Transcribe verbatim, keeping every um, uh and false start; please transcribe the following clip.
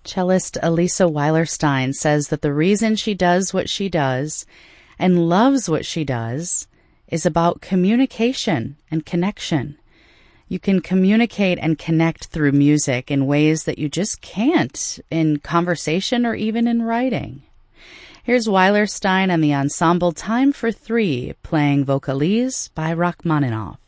Cellist Elisa Weilerstein says that the reason she does what she does and loves what she does is about communication and connection. You can communicate and connect through music in ways that you just can't in conversation or even in writing. Here's Weilerstein and the ensemble Time for Three playing Vocalise by Rachmaninoff.